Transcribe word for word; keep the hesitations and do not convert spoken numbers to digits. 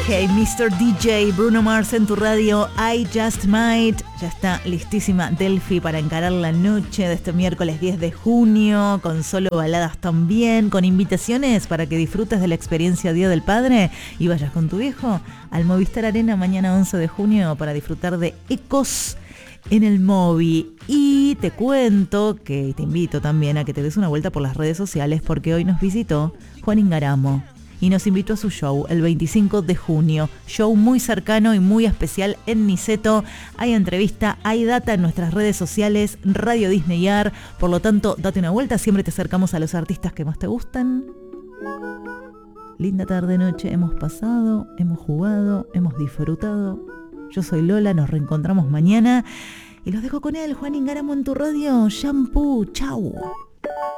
Hey, mister D J, Bruno Mars en tu radio, I Just Might. Ya está listísima Delphi para encarar la noche de este miércoles diez de junio, con solo baladas también, con invitaciones para que disfrutes de la experiencia Día del Padre y vayas con tu viejo al Movistar Arena mañana once de junio para disfrutar de Ecos en el Movi. Y te cuento que te invito también a que te des una vuelta por las redes sociales porque hoy nos visitó Juan Ingaramo y nos invitó a su show el veinticinco de junio. Show muy cercano y muy especial en Niceto. Hay entrevista, hay data en nuestras redes sociales, Radio Disney Ar. Por lo tanto, date una vuelta. Siempre te acercamos a los artistas que más te gustan. Linda tarde, noche hemos pasado, hemos jugado, hemos disfrutado. Yo soy Lola, nos reencontramos mañana. Y los dejo con él, Juan Ingaramo en tu radio. Shampoo, chau.